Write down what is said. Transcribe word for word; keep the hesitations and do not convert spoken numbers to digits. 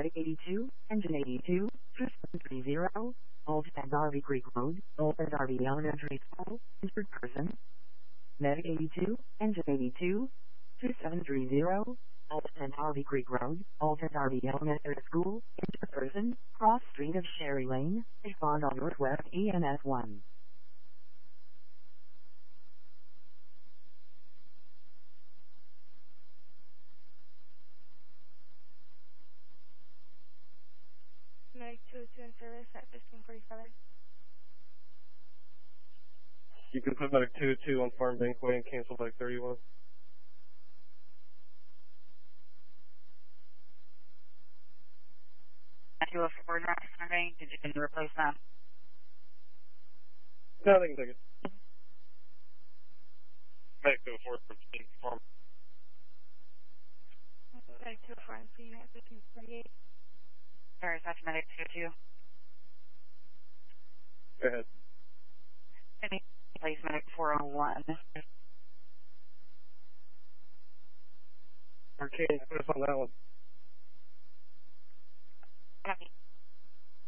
Medic eighty-two, Engine eighty-two, two seven three zero, Old and Darby Creek Road, Old and Darby Elementary School, injured person. Medic eighty-two, Engine eighty-two, two seven three zero, Old and Darby Creek Road, Old and Darby Elementary School, injured person, cross street of Sherry Lane, respond on Northwest E M S one. Medic two oh two in service at fifteen forty-seven. You can put Medic two oh two on Farm Bankway and cancel Medic thirty-one. two oh four North Farm Bank, did you can replace that? No, they can take it. Medic two oh four Farm. Medic two oh four in scene at fifteen forty-eight. Sorry, that's Medic two oh two. Go ahead. Any place Medic four oh one. Arcane, put us on that one.